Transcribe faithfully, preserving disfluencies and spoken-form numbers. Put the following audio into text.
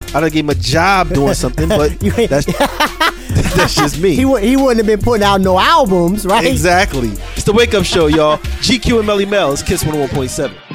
I done gave him a job doing something, but that's that's just me. He would he wouldn't have been putting out no albums, right? Exactly. It's the Wake Up Show, y'all. G Q and Melly Mel. It's Kiss one oh one point seven.